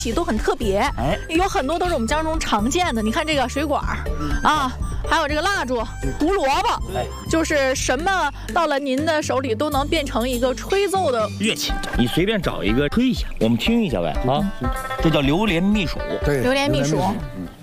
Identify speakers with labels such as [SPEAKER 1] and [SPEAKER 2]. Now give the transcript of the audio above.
[SPEAKER 1] 都很特别，有很多都是我们家中常见的。你看这个水管啊，还有这个蜡烛、胡萝卜，就是什么到了您的手里都能变成一个吹奏的
[SPEAKER 2] 乐器。你随便找一个吹一下，我们听一下呗啊，这叫榴莲蜜薯。
[SPEAKER 3] 对，
[SPEAKER 1] 榴莲蜜薯。